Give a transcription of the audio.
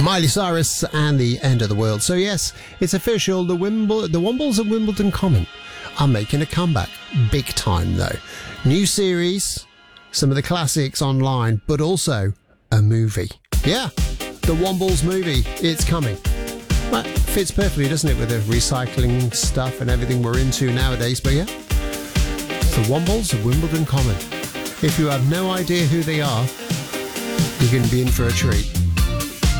Miley Cyrus and the End of the World. So yes, it's official. The Wombles of Wimbledon Common are making a comeback. Big time though. New series, some of the classics online, but also a movie. Yeah, the Wombles movie. It's coming. Well, fits perfectly, doesn't it, with the recycling stuff and everything we're into nowadays. But yeah, the Wombles of Wimbledon Common. If you have no idea who they are, you're going to be in for a treat.